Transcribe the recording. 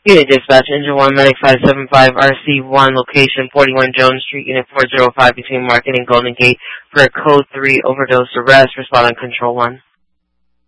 Unit Dispatch, Engine 1, Medic 575, RC1, location 41 Jones Street, Unit 405 between Market and Golden Gate for a Code 3 overdose arrest. Respond on Control 1.